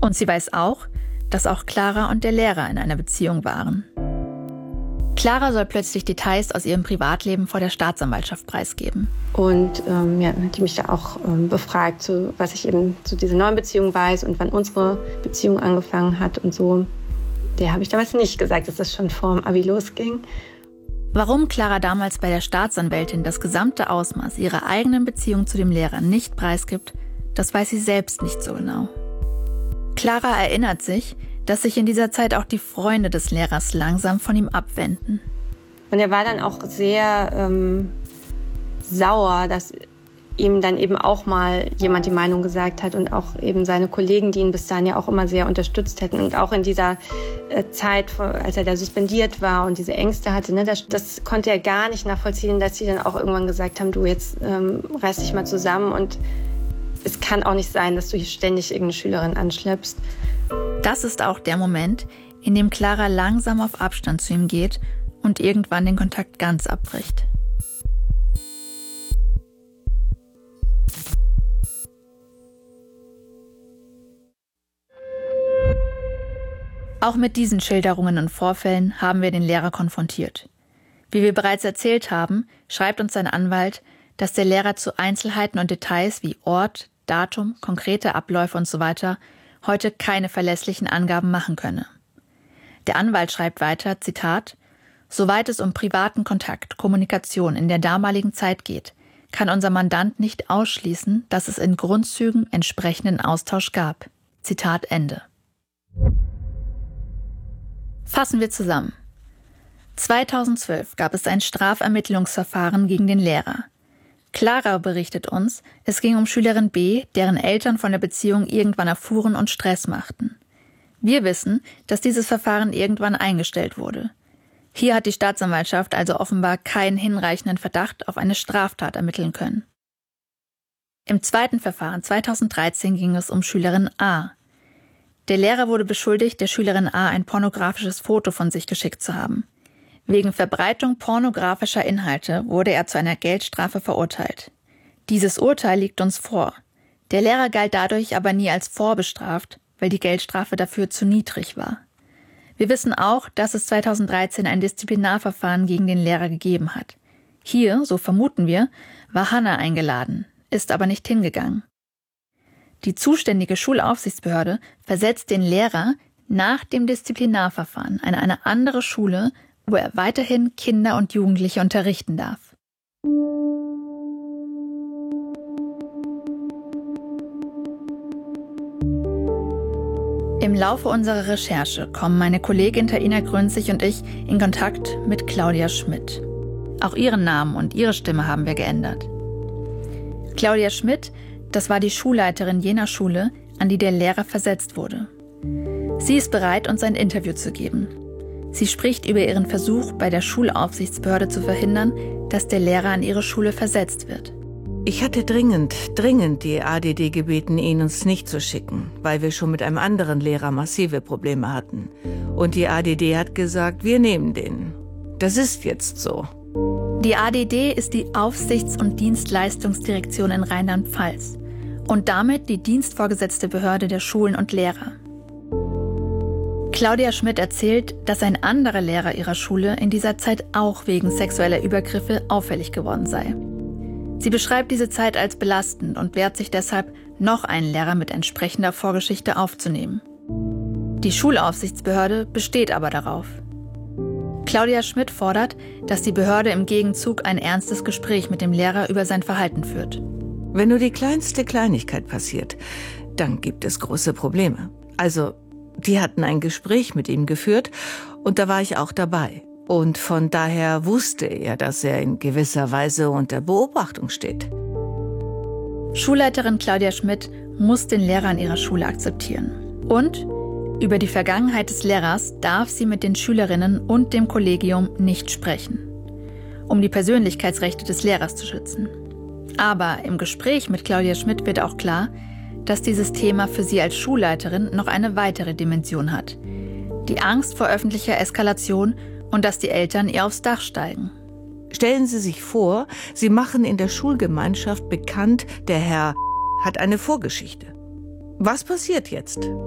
Und sie weiß auch, dass auch Clara und der Lehrer in einer Beziehung waren. Clara soll plötzlich Details aus ihrem Privatleben vor der Staatsanwaltschaft preisgeben. Und hat die mich da auch befragt, so, was ich eben zu dieser neuen Beziehung weiß und wann unsere Beziehung angefangen hat und so. Der habe ich damals nicht gesagt, dass das schon vor dem Abi losging. Warum Clara damals bei der Staatsanwältin das gesamte Ausmaß ihrer eigenen Beziehung zu dem Lehrer nicht preisgibt, das weiß sie selbst nicht so genau. Clara erinnert sich, dass sich in dieser Zeit auch die Freunde des Lehrers langsam von ihm abwenden. Und er war dann auch sehr sauer, dass ihm dann eben auch mal jemand die Meinung gesagt hat und auch eben seine Kollegen, die ihn bis dahin ja auch immer sehr unterstützt hätten. Und auch in dieser Zeit, als er da suspendiert war und diese Ängste hatte, ne, das konnte er gar nicht nachvollziehen, dass sie dann auch irgendwann gesagt haben, du, jetzt reiß dich mal zusammen und es kann auch nicht sein, dass du hier ständig irgendeine Schülerin anschleppst. Das ist auch der Moment, in dem Clara langsam auf Abstand zu ihm geht und irgendwann den Kontakt ganz abbricht. Auch mit diesen Schilderungen und Vorfällen haben wir den Lehrer konfrontiert. Wie wir bereits erzählt haben, schreibt uns sein Anwalt, dass der Lehrer zu Einzelheiten und Details wie Ort, Datum, konkrete Abläufe usw. heute keine verlässlichen Angaben machen könne. Der Anwalt schreibt weiter, Zitat, soweit es um privaten Kontakt, Kommunikation in der damaligen Zeit geht, kann unser Mandant nicht ausschließen, dass es in Grundzügen entsprechenden Austausch gab. Zitat Ende. Fassen wir zusammen. 2012 gab es ein Strafermittlungsverfahren gegen den Lehrer. Clara berichtet uns, es ging um Schülerin B, deren Eltern von der Beziehung irgendwann erfuhren und Stress machten. Wir wissen, dass dieses Verfahren irgendwann eingestellt wurde. Hier hat die Staatsanwaltschaft also offenbar keinen hinreichenden Verdacht auf eine Straftat ermitteln können. Im zweiten Verfahren 2013 ging es um Schülerin A. Der Lehrer wurde beschuldigt, der Schülerin A ein pornografisches Foto von sich geschickt zu haben. Wegen Verbreitung pornografischer Inhalte wurde er zu einer Geldstrafe verurteilt. Dieses Urteil liegt uns vor. Der Lehrer galt dadurch aber nie als vorbestraft, weil die Geldstrafe dafür zu niedrig war. Wir wissen auch, dass es 2013 ein Disziplinarverfahren gegen den Lehrer gegeben hat. Hier, so vermuten wir, war Hanna eingeladen, ist aber nicht hingegangen. Die zuständige Schulaufsichtsbehörde versetzt den Lehrer nach dem Disziplinarverfahren an eine andere Schule, wo er weiterhin Kinder und Jugendliche unterrichten darf. Im Laufe unserer Recherche kommen meine Kollegin Taina Grünzig und ich in Kontakt mit Claudia Schmidt. Auch ihren Namen und ihre Stimme haben wir geändert. Claudia Schmidt, das war die Schulleiterin jener Schule, an die der Lehrer versetzt wurde. Sie ist bereit, uns ein Interview zu geben. Sie spricht über ihren Versuch, bei der Schulaufsichtsbehörde zu verhindern, dass der Lehrer an ihre Schule versetzt wird. Ich hatte dringend die ADD gebeten, ihn uns nicht zu schicken, weil wir schon mit einem anderen Lehrer massive Probleme hatten. Und die ADD hat gesagt, wir nehmen den. Das ist jetzt so. Die ADD ist die Aufsichts- und Dienstleistungsdirektion in Rheinland-Pfalz und damit die dienstvorgesetzte Behörde der Schulen und Lehrer. Claudia Schmidt erzählt, dass ein anderer Lehrer ihrer Schule in dieser Zeit auch wegen sexueller Übergriffe auffällig geworden sei. Sie beschreibt diese Zeit als belastend und wehrt sich deshalb, noch einen Lehrer mit entsprechender Vorgeschichte aufzunehmen. Die Schulaufsichtsbehörde besteht aber darauf. Claudia Schmidt fordert, dass die Behörde im Gegenzug ein ernstes Gespräch mit dem Lehrer über sein Verhalten führt. Wenn nur die kleinste Kleinigkeit passiert, dann gibt es große Probleme. Also, die hatten ein Gespräch mit ihm geführt und da war ich auch dabei. Und von daher wusste er, dass er in gewisser Weise unter Beobachtung steht. Schulleiterin Claudia Schmidt muss den Lehrer an ihrer Schule akzeptieren. Und über die Vergangenheit des Lehrers darf sie mit den Schülerinnen und dem Kollegium nicht sprechen, um die Persönlichkeitsrechte des Lehrers zu schützen. Aber im Gespräch mit Claudia Schmidt wird auch klar, dass dieses Thema für sie als Schulleiterin noch eine weitere Dimension hat. Die Angst vor öffentlicher Eskalation und dass die Eltern ihr aufs Dach steigen. Stellen Sie sich vor, Sie machen in der Schulgemeinschaft bekannt, der Herr hat eine Vorgeschichte. Was passiert jetzt?